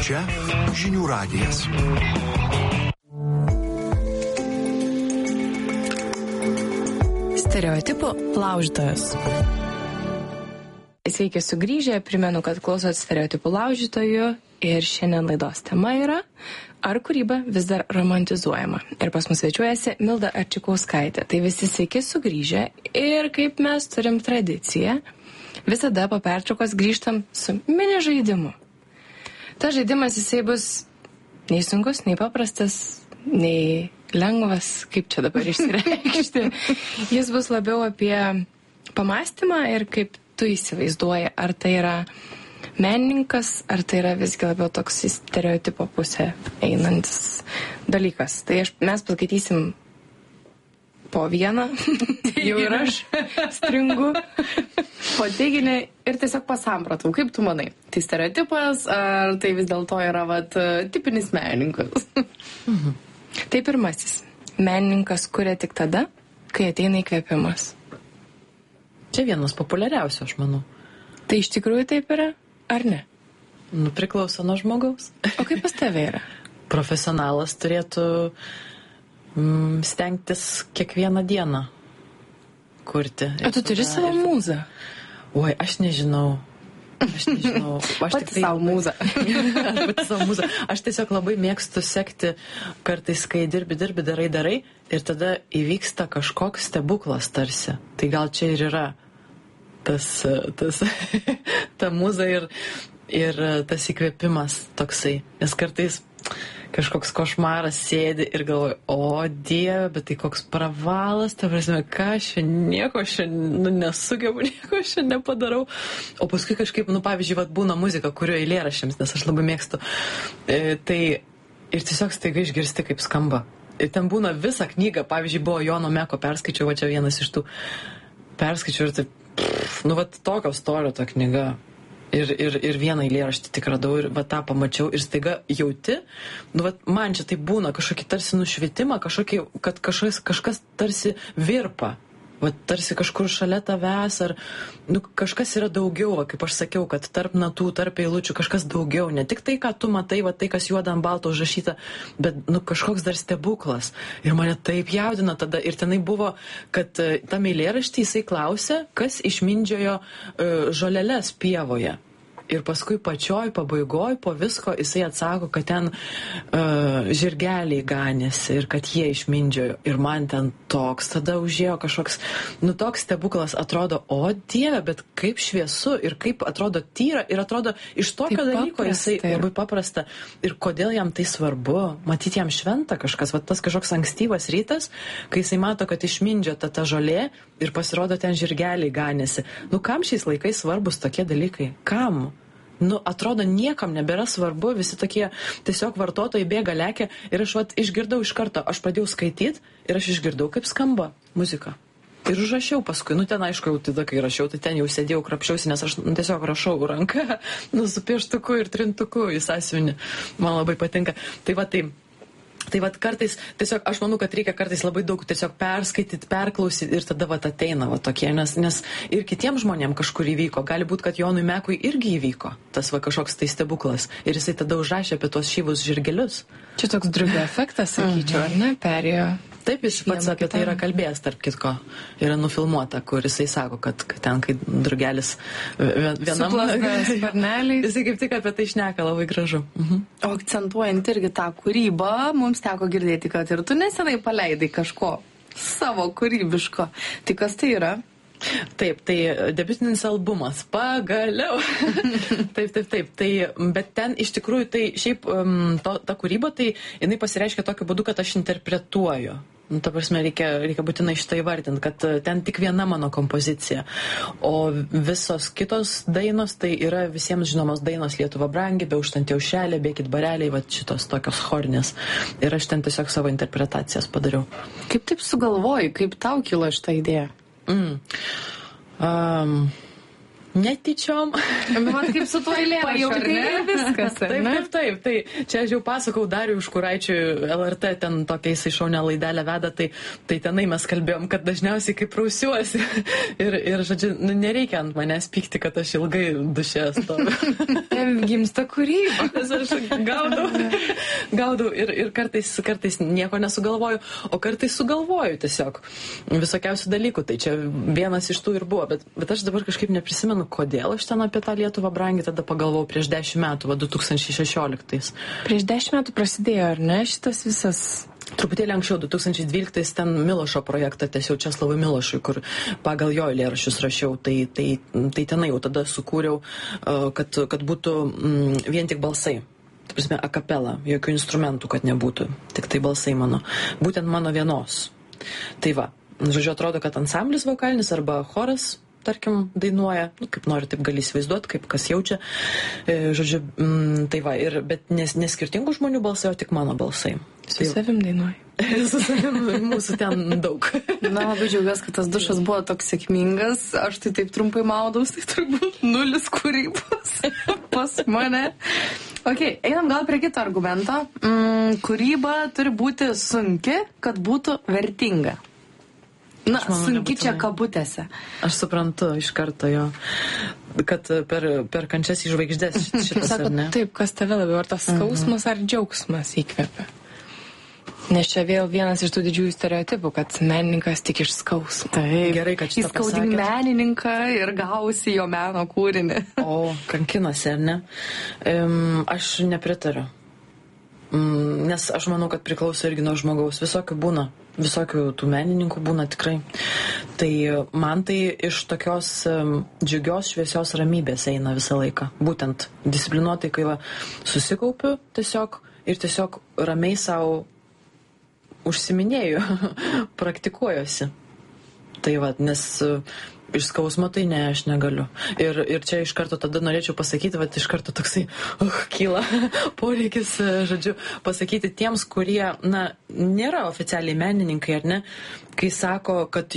Čia Žinių radijas. Stereotipų laužytojas. Sveiki sugrįžę, primenu, kad klausot Stereotipų laužytojų ir šiandien laidos tema yra ar kūryba vis dar romantizuojama. Ir pas mus svečiuojasi Milda Arčikauskaitė. Tai visi sveiki sugrįžę ir kaip mes turim tradiciją, visada po pertraukos grįžtam su mini žaidimu. Ta žaidimas jisai bus nei sunkus, nei paprastas, nei lengvas, kaip čia dabar išsireikšti. Jis bus labiau apie pamąstymą ir kaip tu įsivaizduoji, ar tai yra menininkas, ar tai yra visgi labiau toks į stereotipo pusę einantis dalykas. Tai mes paskaitysim po vieną, jau ir aš stringu po teiginį ir tiesiog pasampratau, kaip tu manai. Tai stereotipas, ar tai vis dėlto yra tipinis menininkas? Tai pirmasis. Menininkas kuria tik tada, kai ateina įkvėpimas. Čia vienas populiariausių, aš manau. Tai iš tikrųjų taip yra, ar ne? Priklauso nuo žmogaus. O kaip pas tave yra? Profesionalas turėtų stengtis kiekvieną dieną kurti. O tu turi savo mūzą? Oi, aš nežinau. Pati savo mūzą. Aš tiesiog labai mėgstu sekti kartais, kai dirbi, darai ir tada įvyksta kažkoks stebuklas tarsi. Tai gal čia ir yra ta mūza ir tas įkvėpimas toksai. Nes kartais kažkoks košmaras sėdi ir galvoju, o Dieve, bet tai koks pravalas, ta prasme, ką aš nieko nesugebu, nieko aš nepadarau. O paskui kažkaip, pavyzdžiui, būna muzika, kurio eilėraščiams, nes aš labai mėgstu. Tai ir tiesiog staiga išgirsti, kaip skamba. Ir ten būna visą knygą, pavyzdžiui, buvo Jono Meko, perskaičiau, čia vienas iš tų perskaičiau ir taip, tokio storio ta knyga. Ir vieną eilėraštį tik radau ir tą pamačiau ir staiga jauti, man čia tai būna kažkokį tarsi nušvitimą, kad kažkas tarsi virpa, tarsi kažkur šalia tavęs, ar kažkas yra daugiau, kaip aš sakiau, kad tarp natų, tarp eilučių kažkas daugiau, ne tik tai, ką tu matai, tai, kas juoda ant balto užrašyta, bet kažkoks dar stebuklas. Ir mane taip jaudina tada, ir tenai buvo, kad tam eilėraštį jisai klausė, kas išmindžiojo žoleles pievoje. Ir paskui pačioj pabaigoj po visko jisai atsako, kad ten žirgeliai ganėsi ir kad jie išmindžiojo. Ir man ten toks tada užėjo kažkoks, toks stebuklas, atrodo, o Dieve, bet kaip šviesu ir kaip atrodo tyra ir atrodo iš tokio dalyko jisai labai paprasta. Ir kodėl jam tai svarbu? Matyti jam šventa kažkas, tas kažkoks ankstyvas rytas, kai jisai mato, kad išmindžiota ta žolė ir pasirodo ten žirgeliai ganėsi. Kam šiais laikais svarbus tokie dalykai? Kam? Atrodo, niekam nebėra svarbu, visi tokie tiesiog vartotojai bėga, lekia ir aš išgirdau iš karto, aš pradėjau skaityti ir aš išgirdau, kaip skamba muzika. Ir užrašiau paskui, ten aišku, jau tada, kai rašiau, tai ten jau sėdėjau, krapščiausi, nes aš tiesiog rašau ranką, su pieštuku ir trintuku į sąsiuvinį. Man labai patinka. Tai kartais, tiesiog aš manau, kad reikia kartais labai daug tiesiog perskaityti, perklausyti ir tada ateina tokie, nes ir kitiems žmonėms kažkur įvyko. Gali būti, kad Jonui Mekui irgi įvyko tas kažkoks tai stebuklas ir jisai tada užrašė apie tuos šyvus žirgelius. Čia toks drugio efektas, sakyčiau, ar ne, perėjo. Taip, jis pats apie tai yra kalbėjęs, tarp kitko. Yra nufilmuota, kur jisai sako, kad ten, kai drugelis vienam sparneliais. Jisai kaip tik apie tai šneka, labai gražu. O akcentuojant irgi tą kūrybą, mums teko girdėti, kad ir tu nesenai paleidai kažko savo kūrybiško. Tai kas tai yra? Taip, tai debiutinis albumas, pagaliau. Taip. Tai, bet ten iš tikrųjų, tai šiaip ta kūryba, tai jinai pasireiškia tokiu būdu, kad aš interpretuoju. Ta prasme, reikia būtinai šitą įvardinti, kad ten tik viena mano kompozicija. O visos kitos dainos, tai yra visiems žinomos dainos Lietuva brangi, Beauštanti aušelė, Bėkit bareliai, šitos tokios chorinės. Ir aš ten tiesiog savo interpretacijas padariau. Kaip taip sugalvoji, kaip tau kilo šitą idėją? Netyčiom. Bet kaip su tuo eilėraščiu, ar ne? Viskas, ar ne? Taip. Tai čia aš jau pasakau Dariui Užkuraičiui, LRT ten tokia jisai šaunę laidelę veda, tai tenai mes kalbėjom, kad dažniausiai kaip prausiuosi. ir žodžiu, nereikia ant manęs pykti, kad aš ilgai duše stoviu. gimsta kūryba. Nes aš gaudau ir kartais nieko nesugalvoju, o kartais sugalvoju tiesiog visokiausių dalykų. Tai čia vienas iš tų ir buvo, bet aš dabar kažkaip neprisimenu, kodėl aš ten apie tą Lietuvą brangiai tada pagalvojau prieš 10 metų, 2016. Prieš 10 metų prasidėjo, ar ne, šitas visas... Truputėlį anksčiau, 2012 ten Milošo projektą tiesiau Česlavui Milošui, kur pagal jo eilėraščius rašiau, tai tenai jau tada sukūriau, kad būtų vien tik balsai. Tai prasme, a capella, jokių instrumentų, kad nebūtų, tik tai balsai mano. Būtent mano vienos. Tai va, žodžiu, atrodo, kad ansamblis vokalinis arba choras, tarkim, dainuoja, kaip nori, taip gali įsivaizduoti, kaip kas jaučia. Žodžiu, tai va, bet neskirtingų žmonių balsai, o tik mano balsai. Su savim dainuoji. Su savim, mūsų ten daug. Na, labai džiaugiuosi, kad tas dušas buvo toks sėkmingas. Aš tai taip trumpai maudaus, tai turbūt 0 kūrybos pas mane. Ok, einam gal prie kito argumento. Kūryba turi būti sunki, kad būtų vertinga. Na, sunki čia kabutėse. Aš suprantu iš karto jo, kad per kančias į žvaigždės šitas, Sako, ar ne? taip, kas tave labiau, ar tas skausmas ar džiaugsmas įkvepia? Nes čia vėl vienas iš tų didžiųjų stereotipų, kad menininkas tik iš skausmo. Taip, Gerai, kad šitą įskaudink pasakėt. menininką ir gausi jo meno kūrinį. O, kankinasi, ar ne? Aš nepritariu. Nes aš manau, kad priklauso irgi nuo žmogaus. Visokių būna. Visokių tų menininkų būna tikrai. Tai man tai iš tokios džiugios, šviesios ramybės eina visą laiką. Būtent disciplinuotai, kai susikaupiu tiesiog ramiai savo užsiminėju, praktikuojuosi. Tai va, nes iš skausmo tai ne, aš negaliu. Ir čia iš karto tada norėčiau pasakyti, va, iš karto toksai kyla poreikis, žodžiu, pasakyti tiems, kurie, na, nėra oficialiai menininkai, ar ne, kai sako, kad